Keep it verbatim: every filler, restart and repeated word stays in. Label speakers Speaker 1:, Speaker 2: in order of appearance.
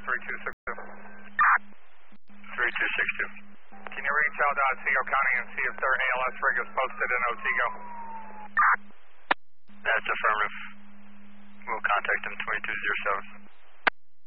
Speaker 1: three two six two.
Speaker 2: three two six two.
Speaker 1: Can you reach out to Otsego County and see if their A L S rig is posted in Otsego?
Speaker 2: That's affirmative. We'll contact them twenty-two oh seven.